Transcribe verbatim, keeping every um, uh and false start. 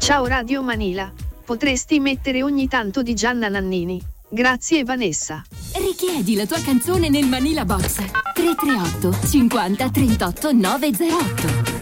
Ciao Radio Manila, potresti mettere ogni tanto di Gianna Nannini? Grazie Vanessa. Richiedi la tua canzone nel Manila Box tre tre otto cinquanta trentotto nove zero otto.